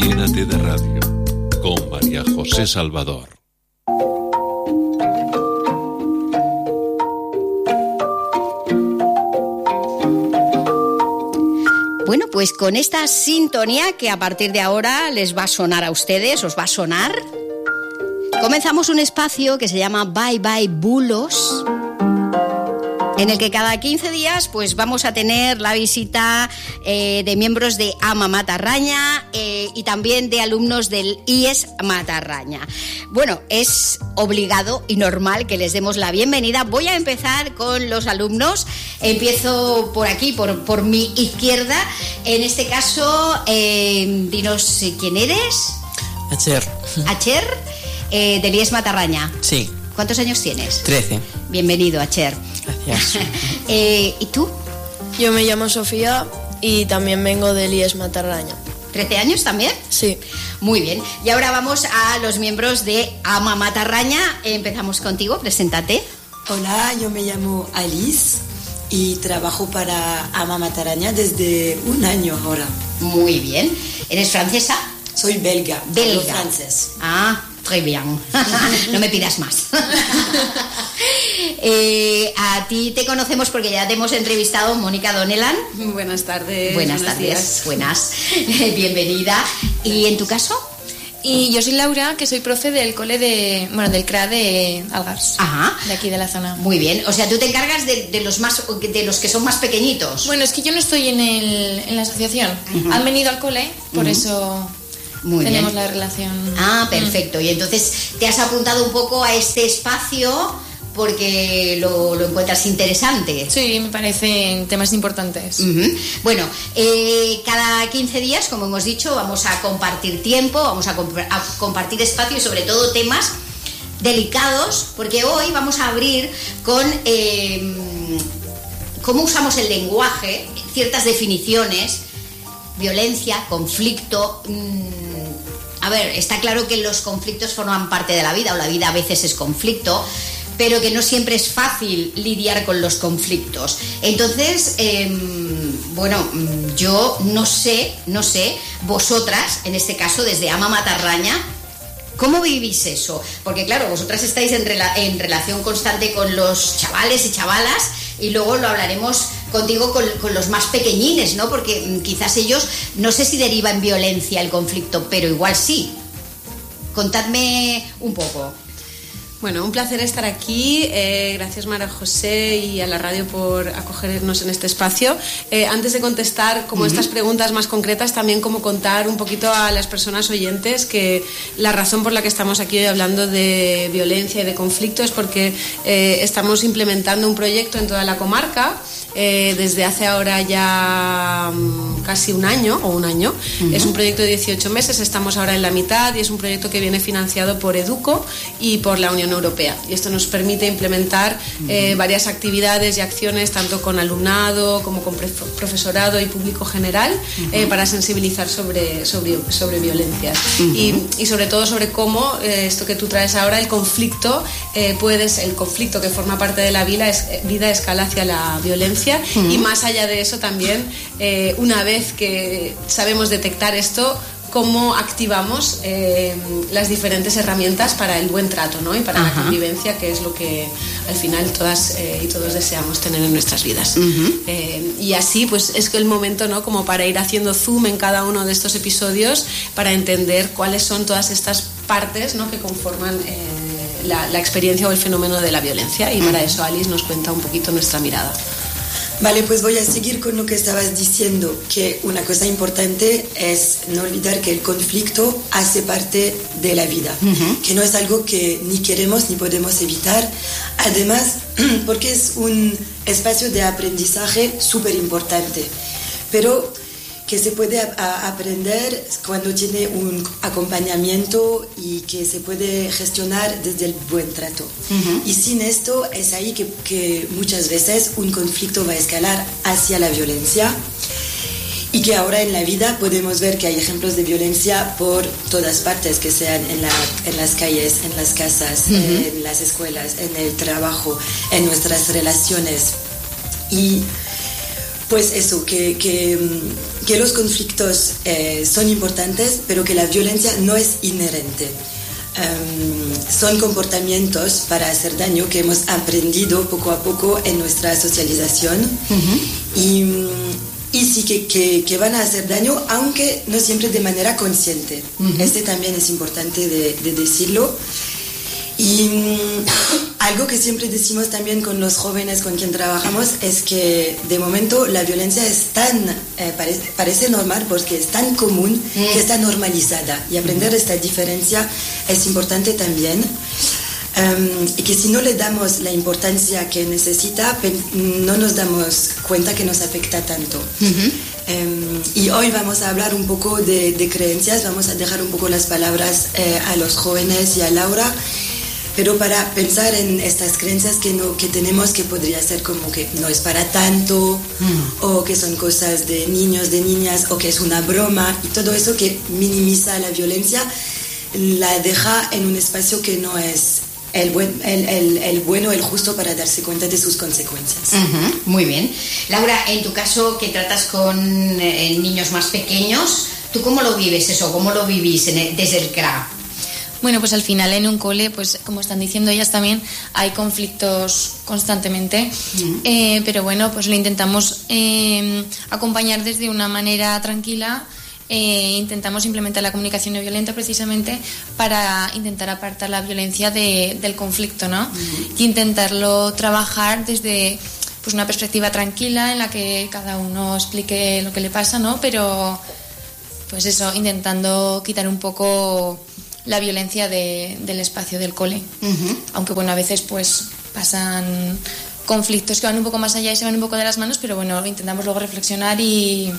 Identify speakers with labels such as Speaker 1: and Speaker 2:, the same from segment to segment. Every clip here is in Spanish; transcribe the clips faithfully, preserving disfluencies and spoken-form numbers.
Speaker 1: Llénate de Radio, con María José Salvador.
Speaker 2: Bueno, pues con esta sintonía que a partir de ahora les va a sonar a ustedes, os va a sonar, comenzamos un espacio que se llama Bye Bye Bulos, en el que cada quince días pues vamos a tener la visita eh, de miembros de AMA Matarraña eh, y también de alumnos del I E S Matarraña. Bueno, es obligado y normal que les demos la bienvenida. Voy a empezar con los alumnos. Empiezo por aquí, por, por mi izquierda. En este caso, eh, dinos quién eres.
Speaker 3: Acher.
Speaker 2: Acher, eh, del I E S Matarraña.
Speaker 3: Sí.
Speaker 2: ¿Cuántos años tienes?
Speaker 3: Trece.
Speaker 2: Bienvenido, Acher.
Speaker 3: Gracias.
Speaker 2: eh, ¿Y tú?
Speaker 4: Yo me llamo Sofía y también vengo del I E S Matarraña.
Speaker 2: ¿trece años también?
Speaker 4: Sí.
Speaker 2: Muy bien. Y ahora vamos a los miembros de AMA Matarraña. Empezamos contigo, preséntate.
Speaker 5: Hola, yo me llamo Alice y trabajo para AMA Matarraña desde un año ahora.
Speaker 2: Muy bien. ¿Eres francesa?
Speaker 5: Soy belga.
Speaker 2: Belga.
Speaker 5: Hablo francés.
Speaker 2: Ah, très bien. No me pidas más. eh, a ti te conocemos porque ya te hemos entrevistado, Mónica Donelan.
Speaker 6: Buenas tardes.
Speaker 2: Buenas tardes. Días. Buenas. Bienvenida. ¿Y en tu caso?
Speaker 6: Y yo soy Laura, que soy profe del cole de, bueno, del C R A de Algars.
Speaker 2: Ajá.
Speaker 6: De aquí de la zona.
Speaker 2: Muy bien. O sea, tú te encargas de, de los más, de los que son más pequeñitos.
Speaker 6: Bueno, es que yo no estoy en el, en la asociación. Uh-huh. Han venido al cole, por uh-huh. eso
Speaker 2: Muy
Speaker 6: tenemos
Speaker 2: bien.
Speaker 6: la relación.
Speaker 2: Ah, perfecto. Y entonces te has apuntado un poco a este espacio porque lo, lo encuentras interesante.
Speaker 6: Sí, me parecen temas importantes.
Speaker 2: Uh-huh. Bueno, eh, cada quince días, como hemos dicho, vamos a compartir tiempo, vamos a, comp- a compartir espacio y sobre todo temas delicados, porque hoy vamos a abrir con eh, cómo usamos el lenguaje, ciertas definiciones, violencia, conflicto. Mmm, a ver, está claro que los conflictos forman parte de la vida, o la vida a veces es conflicto, pero que no siempre es fácil lidiar con los conflictos. Entonces, eh, bueno, yo no sé, no sé, vosotras, en este caso desde AMA Matarraña, ¿cómo vivís eso? Porque claro, vosotras estáis en, rela- en relación constante con los chavales y chavalas, y luego lo hablaremos contigo con, con los más pequeñines, ¿no? Porque quizás ellos, no sé si deriva en violencia el conflicto, pero igual sí. Contadme un poco.
Speaker 7: Bueno, un placer estar aquí. Eh, gracias, María José, y a la radio por acogernos en este espacio. Eh, antes de contestar como uh-huh. estas preguntas más concretas, también como contar un poquito a las personas oyentes que la razón por la que estamos aquí hoy hablando de violencia y de conflicto es porque eh, estamos implementando un proyecto en toda la comarca eh, desde hace ahora ya um, casi un año o un año. Uh-huh. Es un proyecto de dieciocho meses, estamos ahora en la mitad y es un proyecto que viene financiado por Educo y por la Unión Europea, y esto nos permite implementar eh, varias actividades y acciones tanto con alumnado como con profesorado y público general uh-huh. eh, para sensibilizar sobre, sobre, sobre violencias uh-huh. y, y sobre todo sobre cómo eh, esto que tú traes ahora, el conflicto eh, puedes, el conflicto que forma parte de la vida, es, vida escala hacia la violencia uh-huh. y más allá de eso también eh, una vez que sabemos detectar esto, cómo activamos eh, las diferentes herramientas para el buen trato, ¿no? Y para Ajá. la convivencia, que es lo que al final todas eh, y todos deseamos tener en nuestras vidas. Uh-huh. Eh, y así pues es el momento, ¿no? Como para ir haciendo zoom en cada uno de estos episodios para entender cuáles son todas estas partes, ¿no? que conforman eh, la, la experiencia o el fenómeno de la violencia, y uh-huh. para eso Alice nos cuenta un poquito nuestra mirada.
Speaker 5: Vale, pues voy a seguir con lo que estabas diciendo, que una cosa importante es no olvidar que el conflicto hace parte de la vida, uh-huh. que no es algo que ni queremos ni podemos evitar, además porque es un espacio de aprendizaje súper importante, pero que se puede a, a aprender cuando tiene un acompañamiento y que se puede gestionar desde el buen trato. Uh-huh. Y sin esto es ahí que, que muchas veces un conflicto va a escalar hacia la violencia, y que ahora en la vida podemos ver que hay ejemplos de violencia por todas partes, que sean en, la, en las calles, en las casas, uh-huh. en las escuelas, en el trabajo, en nuestras relaciones. Y pues eso, que... que que los conflictos eh, son importantes, pero que la violencia no es inherente. Um, son comportamientos para hacer daño que hemos aprendido poco a poco en nuestra socialización. Uh-huh. y, y sí que, que, que van a hacer daño, aunque no siempre de manera consciente. Uh-huh. Este también es importante de, de decirlo. Y um, algo que siempre decimos también con los jóvenes con quien trabajamos es que de momento la violencia es tan, eh, parece, parece normal porque es tan común mm. que está normalizada, y aprender esta diferencia es importante también. Um, y que si no le damos la importancia que necesita, no nos damos cuenta que nos afecta tanto. Uh-huh. Um, y hoy vamos a hablar un poco de, de creencias, vamos a dejar un poco las palabras eh, a los jóvenes y a Laura, pero para pensar en estas creencias que, no, que tenemos, que podría ser como que no es para tanto, mm. o que son cosas de niños, de niñas, o que es una broma, y todo eso que minimiza la violencia, la deja en un espacio que no es el, buen, el, el, el bueno, el justo para darse cuenta de sus consecuencias.
Speaker 2: Uh-huh. Muy bien. Laura, en tu caso que tratas con eh, niños más pequeños, ¿tú cómo lo vives eso? ¿Cómo lo vivís en el, desde el C R A?
Speaker 6: Bueno, pues al final en un cole, pues como están diciendo ellas también, hay conflictos constantemente, mm. eh, pero bueno, pues lo intentamos eh, acompañar desde una manera tranquila. Eh, intentamos implementar la comunicación no violenta precisamente para intentar apartar la violencia de, del conflicto, ¿no? Mm. Y intentarlo trabajar desde pues una perspectiva tranquila en la que cada uno explique lo que le pasa, ¿no? Pero pues eso, intentando quitar un poco la violencia de, del espacio del cole. Uh-huh. Aunque bueno, a veces pues pasan conflictos que van un poco más allá y se van un poco de las manos, pero bueno, intentamos luego reflexionar y,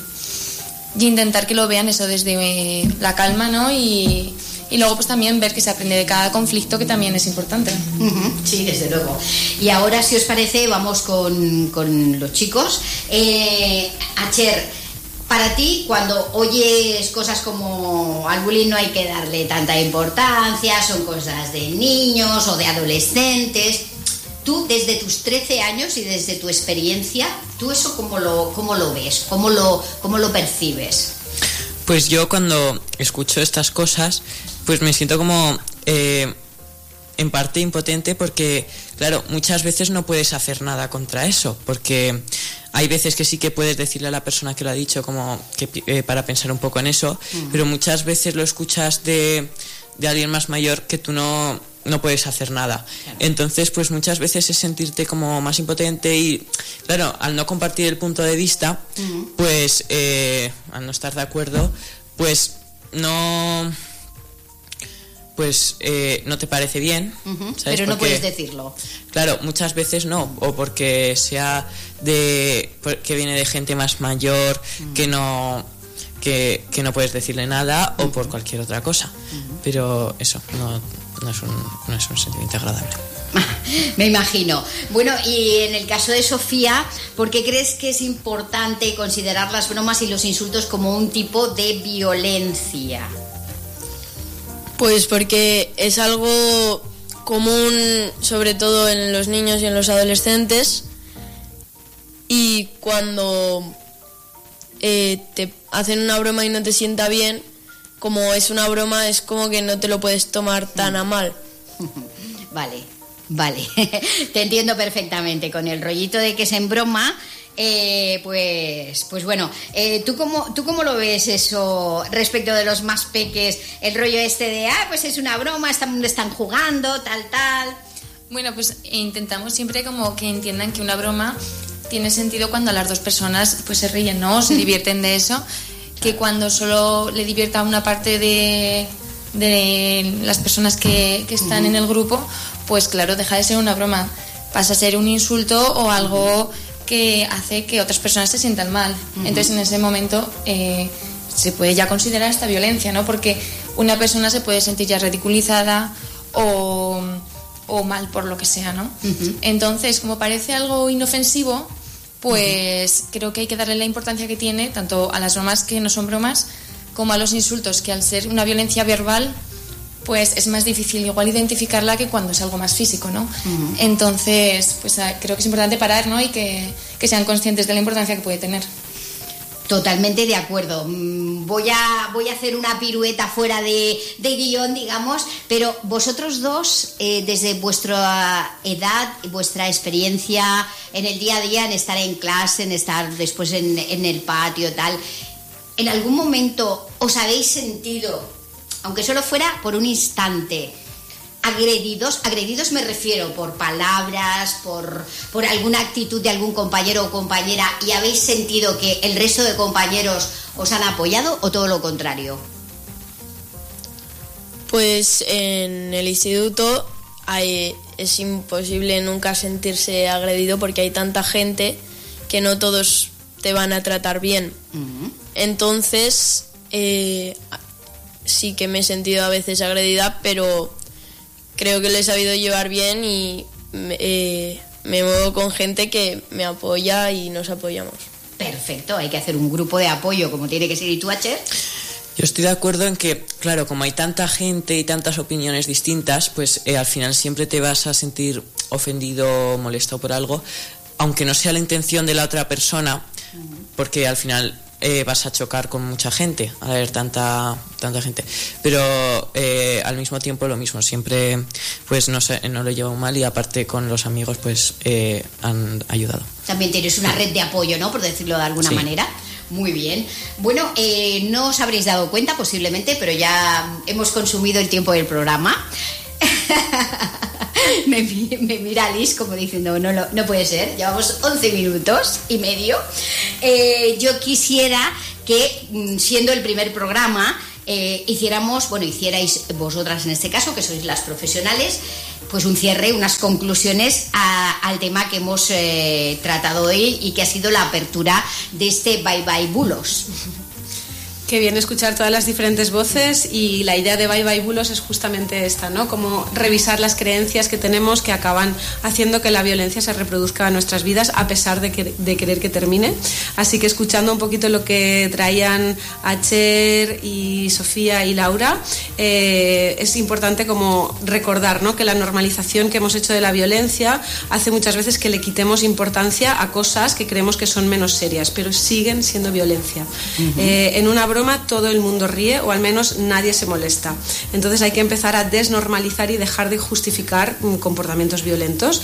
Speaker 6: y intentar que lo vean eso desde eh, la calma, ¿no? Y, y luego pues también ver que se aprende de cada conflicto, que también es importante.
Speaker 2: Uh-huh. Sí, desde luego. Y ahora, si os parece, vamos con, con los chicos. Eh, Acher, para ti, cuando oyes cosas como al bullying no hay que darle tanta importancia, son cosas de niños o de adolescentes, tú desde tus trece años y desde tu experiencia, ¿tú eso cómo lo, cómo lo ves? ¿Cómo lo, cómo lo percibes?
Speaker 3: Pues yo cuando escucho estas cosas, pues me siento como eh, en parte impotente porque, claro, muchas veces no puedes hacer nada contra eso, porque hay veces que sí que puedes decirle a la persona que lo ha dicho como que eh, para pensar un poco en eso, uh-huh. pero muchas veces lo escuchas de, de alguien más mayor que tú no, no puedes hacer nada. Claro. Entonces, pues muchas veces es sentirte como más impotente y, claro, al no compartir el punto de vista, uh-huh. pues eh, al no estar de acuerdo, pues no... pues eh, no te parece bien,
Speaker 2: uh-huh, pero no porque, puedes decirlo.
Speaker 3: Claro, muchas veces no, o porque sea de que viene de gente más mayor, uh-huh. que no que, que no puedes decirle nada, uh-huh. o por cualquier otra cosa. Uh-huh. Pero eso no, no es un no es un sentimiento agradable.
Speaker 2: Me imagino. Bueno, y en el caso de Sofía, ¿por qué crees que es importante considerar las bromas y los insultos como un tipo de violencia?
Speaker 4: Pues porque es algo común, sobre todo en los niños y en los adolescentes, y cuando eh, te hacen una broma y no te sienta bien, como es una broma, es como que no te lo puedes tomar tan a mal.
Speaker 2: Vale, vale, te entiendo perfectamente con el rollito de que es en broma. Eh, pues, pues bueno, eh, ¿tú, cómo, ¿tú cómo lo ves eso respecto de los más peques? El rollo este de, ah, pues es una broma, están, están jugando, tal, tal.
Speaker 6: Bueno, pues intentamos siempre como que entiendan que una broma tiene sentido cuando las dos personas pues se ríen, ¿no? Se divierten de eso, que cuando solo le divierta una parte de, de las personas que, que están uh-huh. en el grupo, pues claro, deja de ser una broma, pasa a ser un insulto o algo que hace que otras personas se sientan mal. Uh-huh. Entonces en ese momento eh, se puede ya considerar esta violencia, ¿no? Porque una persona se puede sentir ya ridiculizada o, o mal por lo que sea, ¿no? Uh-huh. Entonces, como parece algo inofensivo, pues uh-huh. creo que hay que darle la importancia que tiene tanto a las bromas que no son bromas como a los insultos, que al ser una violencia verbal pues es más difícil igual identificarla que cuando es algo más físico, ¿no? Uh-huh. Entonces, pues creo que es importante parar, ¿no? Y que, que sean conscientes de la importancia que puede tener.
Speaker 2: Totalmente de acuerdo. Voy a, voy a hacer una pirueta fuera de, de guión, digamos, pero vosotros dos, eh, desde vuestra edad y vuestra experiencia en el día a día, en estar en clase, en estar después en, en el patio, tal, ¿en algún momento os habéis sentido, aunque solo fuera por un instante, agredidos? Agredidos me refiero por palabras, por, por alguna actitud de algún compañero o compañera, y habéis sentido que el resto de compañeros os han apoyado, o todo lo contrario.
Speaker 4: Pues en el instituto hay, es imposible nunca sentirse agredido porque hay tanta gente que no todos te van a tratar bien. Uh-huh. Entonces eh, sí que me he sentido a veces agredida, pero creo que lo he sabido llevar bien y eh, me muevo con gente que me apoya y nos apoyamos.
Speaker 2: Perfecto, hay que hacer un grupo de apoyo como tiene que ser. ¿Y tú, Acher?
Speaker 3: Yo estoy de acuerdo en que, claro, como hay tanta gente y tantas opiniones distintas, pues eh, al final siempre te vas a sentir ofendido o molesto por algo, aunque no sea la intención de la otra persona, porque al final eh, vas a chocar con mucha gente, a ver, tanta tanta gente. Pero eh, al mismo tiempo lo mismo, siempre pues no sé, no lo llevo mal, y aparte con los amigos pues eh, han ayudado. También tienes una red de apoyo, ¿no?, por decirlo de alguna sí. manera. Muy bien. Bueno, eh, no os habréis dado cuenta posiblemente, pero ya hemos consumido el tiempo del programa. me, me mira Liz como diciendo, no, no, no puede ser, llevamos once minutos y medio. Eh, yo quisiera que, siendo el primer programa, eh, hiciéramos, bueno, hicierais vosotras en este caso, que sois las profesionales, pues un cierre, unas conclusiones a, al tema que hemos eh, tratado hoy y que ha sido la apertura de este Bye Bye Bulos.
Speaker 7: Qué bien escuchar todas las diferentes voces, y la idea de Bye Bye Bulos es justamente esta, ¿no? Como revisar las creencias que tenemos que acaban haciendo que la violencia se reproduzca en nuestras vidas a pesar de, que, de querer que termine. Así que, escuchando un poquito lo que traían Acher y Sofía y Laura, eh, es importante como recordar, ¿no?, que la normalización que hemos hecho de la violencia hace muchas veces que le quitemos importancia a cosas que creemos que son menos serias, pero siguen siendo violencia. Uh-huh. Eh, en una broma todo el mundo ríe, o al menos nadie se molesta. Entonces hay que empezar a desnormalizar y dejar de justificar comportamientos violentos,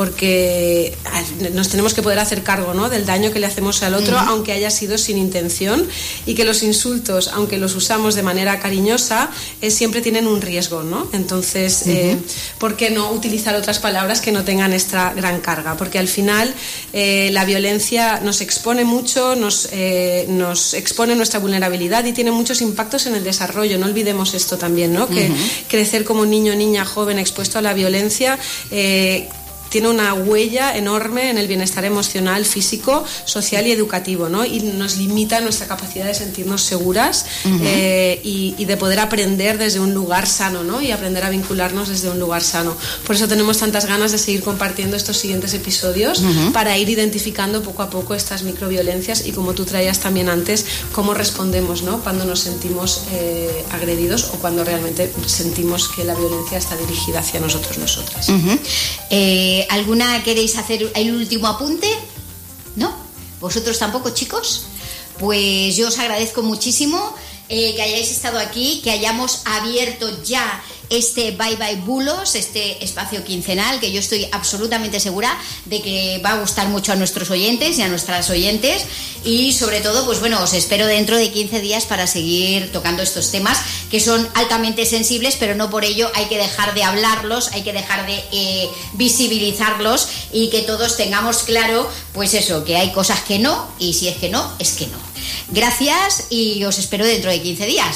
Speaker 7: porque nos tenemos que poder hacer cargo, ¿no?, del daño que le hacemos al otro, uh-huh. aunque haya sido sin intención, y que los insultos, aunque los usamos de manera cariñosa, eh, siempre tienen un riesgo, ¿no? Entonces, uh-huh. eh, ¿por qué no utilizar otras palabras que no tengan esta gran carga? Porque al final eh, la violencia nos expone mucho, nos, eh, nos expone nuestra vulnerabilidad y tiene muchos impactos en el desarrollo. No olvidemos esto también, ¿no? Que uh-huh. crecer como niño, niña, joven expuesto a la violencia eh, tiene una huella enorme en el bienestar emocional, físico, social y educativo, ¿no? Y nos limita nuestra capacidad de sentirnos seguras uh-huh. eh, y, y de poder aprender desde un lugar sano, ¿no? Y aprender a vincularnos desde un lugar sano. Por eso tenemos tantas ganas de seguir compartiendo estos siguientes episodios uh-huh. para ir identificando poco a poco estas microviolencias y, como tú traías también antes, cómo respondemos, ¿no?, cuando nos sentimos eh, agredidos o cuando realmente sentimos que la violencia está dirigida hacia nosotros, nosotras.
Speaker 2: Uh-huh. eh, ¿Alguna queréis hacer el último apunte? ¿No? ¿Vosotros tampoco, chicos? Pues yo os agradezco muchísimo eh, que hayáis estado aquí, que hayamos abierto ya este Bye Bye Bulos, este espacio quincenal, que yo estoy absolutamente segura de que va a gustar mucho a nuestros oyentes y a nuestras oyentes, y sobre todo, pues bueno, os espero dentro de quince días para seguir tocando estos temas que son altamente sensibles, pero no por ello hay que dejar de hablarlos, hay que dejar de eh, visibilizarlos, y que todos tengamos claro, pues eso, que hay cosas que no, y si es que no, es que no. Gracias, y os espero dentro de quince días.